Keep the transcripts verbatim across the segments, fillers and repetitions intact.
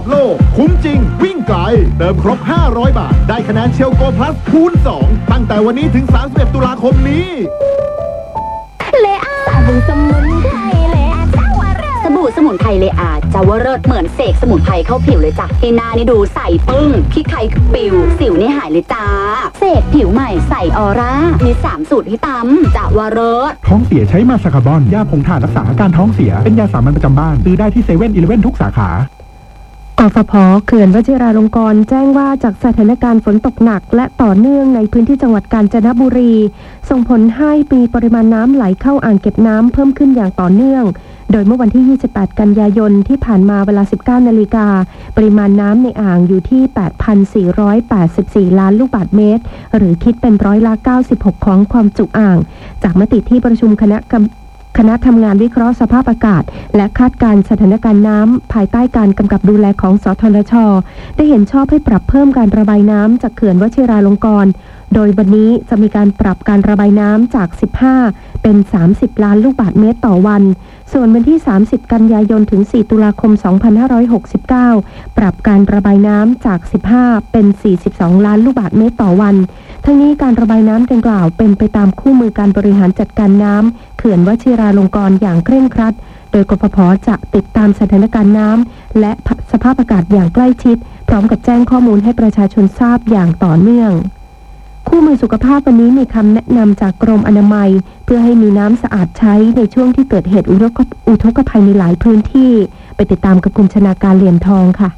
โลกคุ้มจริงวิ่งไกลเติมครบห้าร้อยบาทได้คะแนนเชลโกพลัสคูณสองตั้งแต่วันนี้ถึงสามสิบเอ็ดตุลาคมนี้เลอาสบู่สมุนไพรเลอาเจ้าวรสสบู่สมุนไพรเลอาเจ้าวรสเหมือนเสกสมุนไพรเข้าผิวเลยจ้ะที่หน้านี่ดูใสปึ้งขี้ใครปิวสิวนี่หายเลยจ้าเสกผิวใหม่ใสออร่ามีสามสูตรให้ตำเจ้าวรสท้องเสียใช้มาซาคาบอนยาผงถ่านรักษาอาการท้องเสียเป็นยาสามัญประจำบ้านซื้อได้ที่เซเว่นอีเลฟเว่นทุกสาขากฟผ.เขื่อนวชิราลงกรณ์แจ้งว่าจากสถานการณ์ฝนตกหนักและต่อเนื่องในพื้นที่จังหวัดกาญจนบุรีส่งผลให้มีปริมาณน้ำไหลเข้าอ่างเก็บน้ำเพิ่มขึ้นอย่างต่อเนื่องโดยเมื่อวันที่ยี่สิบแปดกันยายนที่ผ่านมาเวลา สิบเก้านาฬิกาปริมาณน้ำในอ่างอยู่ที่ แปดพันสี่ร้อยแปดสิบสี่ ล้านลูกบาศก์เมตรหรือคิดเป็นร้อยละเก้าสิบหกของความจุอ่างจากมติที่ประชุมคณะกรรมคณะทำงานวิเคราะห์สภาพอากาศและคาดการณ์สถานการณ์น้ำภายใต้การกำกับดูแลของสทนช.ได้เห็นชอบให้ปรับเพิ่มการระบายน้ำจากเขื่อนวชิราลงกรณ์โดยวันนี้จะมีการปรับการระบายน้ำจากสิบห้าเป็นสามสิบล้านลูกบาศก์เมตรต่อวันส่วนวันที่สามสิบกันยายนถึงสี่ตุลาคมสองพันห้าร้อยหกสิบเก้าปรับการระบายน้ำจากสิบห้าเป็นสี่สิบสองล้านลูกบาศก์เมตรต่อวันทั้งนี้การระบายน้ำดังกล่าวเป็นไปตามคู่มือการบริหารจัดการน้ำเขื่อนวชิราลงกรณ์อย่างเคร่งครัดโดยกฟผ.จะติดตามสถานการณ์น้ำและสภาพอากาศอย่างใกล้ชิดพร้อมกับแจ้งข้อมูลให้ประชาชนทราบอย่างต่อเนื่องคู่มือสุขภาพวันนี้มีคำแนะนำจากกรมอนามัยเพื่อให้มีน้ำสะอาดใช้ในช่วงที่เกิดเหตุอุทกภัยในหลายพื้นที่ไปติดตามกับคุณชนาการเหรียญทองค่ะ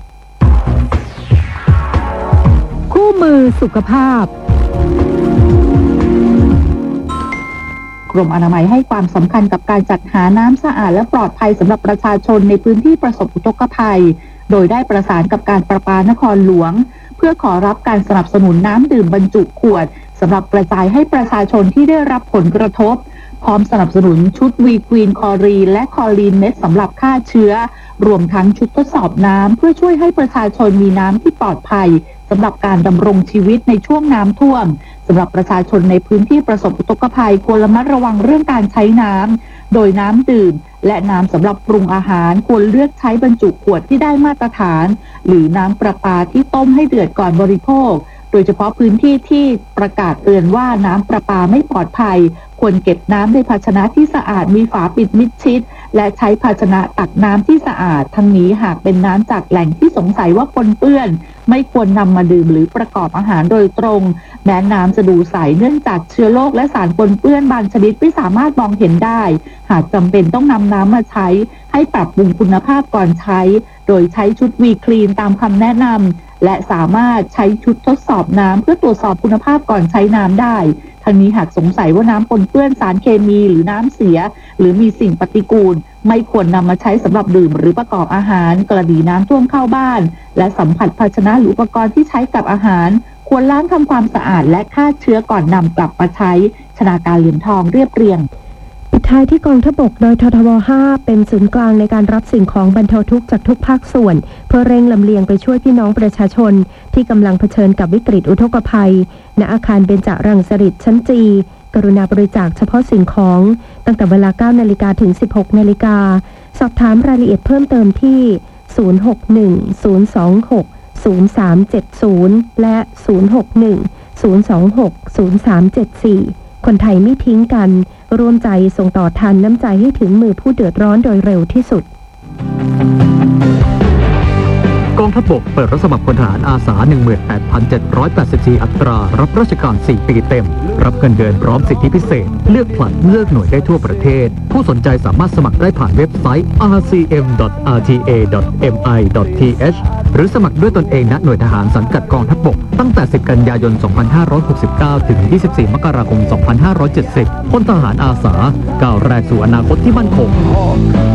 คู่มือสุขภาพกรมอนามัยให้ความสำคัญกับการจัดหาน้ำสะอาดและปลอดภัยสำหรับประชาชนในพื้นที่ประสบอุทกภัยโดยได้ประสานกับการประปานครหลวงเพื่อขอรับการสนับสนุนน้ำดื่มบรรจุขวดสำหรับกระจายให้ประชาชนที่ได้รับผลกระทบพร้อมสนับสนุนชุดวีควีนคอรีนและคอลีนเม็ดสำหรับฆ่าเชื้อรวมทั้งชุดทดสอบน้ำเพื่อช่วยให้ประชาชนมีน้ำที่ปลอดภัยสำหรับการดำรงชีวิตในช่วงน้ำท่วมสำหรับประชาชนในพื้นที่ประสบอุทกภัยควรระมัดระวังเรื่องการใช้น้ำโดยน้ำดื่มและน้ำสำหรับปรุงอาหารควรเลือกใช้บรรจุขวดที่ได้มาตรฐานหรือน้ำประปาที่ต้มให้เดือดก่อนบริโภคโดยเฉพาะพื้นที่ที่ประกาศเตือนว่าน้ำประปาไม่ปลอดภัยควรเก็บน้ำในภาชนะที่สะอาดมีฝาปิดมิดชิดและใช้ภาชนะตักน้ำที่สะอาดทั้งนี้หากเป็นน้ำจากแหล่งที่สงสัยว่าปนเปื้อนไม่ควรนำมาดื่มหรือประกอบอาหารโดยตรงแม้น้ำจะดูใสเนื่องจากเชื้อโรคและสารปนเปื้อนบางชนิดไม่สามารถมองเห็นได้หากจำเป็นต้องนำน้ำมาใช้ให้ปรับปรุงคุณภาพก่อนใช้โดยใช้ชุดวีคลีนตามคำแนะนำและสามารถใช้ชุดทดสอบน้ำเพื่อตรวจสอบคุณภาพก่อนใช้น้ำได้ทั้งนี้หากสงสัยว่าน้ำปนเปื้อนสารเคมีหรือน้ำเสียหรือมีสิ่งปฏิกูลไม่ควรนำมาใช้สำหรับดื่มหรือประกอบอาหารกรณีน้ำท่วมเข้าบ้านและสัมผัสภาชนะหรืออุปกรณ์ที่ใช้กับอาหารควรล้างทำความสะอาดและฆ่าเชื้อก่อนนำกลับมาใช้ชนาการเหรียญทองเรียบเรียงปิดท้ายที่กองทัพบกโดยททบห้าเป็นศูนย์กลางในการรับสิ่งของบรรเทาทุกข์จากทุกภาคส่วนเพื่อเร่งลำเลียงไปช่วยพี่น้องประชาชนที่กำลังเผชิญกับวิกฤตอุทกภัยณอาคารเบญจรังสฤษฎ์ชั้นจีกรุณาบริจาคเฉพาะสิ่งของตั้งแต่เวลา เก้านาฬิกา ถึง สิบหกนาฬิกาสอบถามรายละเอียดเพิ่มเติมที่ศูนย์ หก หนึ่ง ศูนย์ สอง หก ศูนย์ สาม เจ็ด ศูนย์และศูนย์ หก หนึ่ง ศูนย์ สอง หก ศูนย์ สาม เจ็ด สี่คนไทยไม่ทิ้งกันร่วมใจส่งต่อทานน้ำใจให้ถึงมือผู้เดือดร้อนโดยเร็วที่สุดกองทัพบกเปิดรับสมัครพลทหารอาสา หนึ่งหมื่นแปดพันเจ็ดร้อยแปดสิบสี่ อัตรารับราชการสี่ปีเต็มรับเงินเดือนพร้อมสิทธิพิเศษเลือกผลัดเลือกหน่วยได้ทั่วประเทศผู้สนใจสามารถสมัครได้ผ่านเว็บไซต์ อาร์ ซี เอ็ม ดอท อาร์ ที เอ ดอท เอ็ม ไอ ดอท ที เอช หรือสมัครด้วยตนเองณหน่วยทหารสังกัดกองทัพบกตั้งแต่สิบกันยายนสองพันห้าร้อยหกสิบเก้าถึงยี่สิบสี่มกราคมสองพันห้าร้อยเจ็ดสิบพลทหารอาสาก้าวแรกสู่อนาคตที่มั่นคง